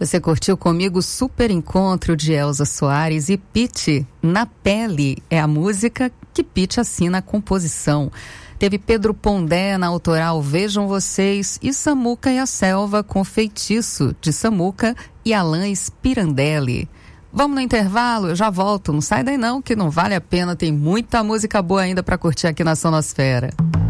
Você curtiu comigo o Super Encontro de Elza Soares e Pitty, Na Pele, é a música que Pitty assina a composição. Teve Pedro Pondé na autoral Vejam Vocês e Samuca e a Selva com Feitiço, de Samuca e Alain Spirandelli. Vamos no intervalo, eu já volto, não sai daí não, que não vale a pena, tem muita música boa ainda para curtir aqui na Sonosfera.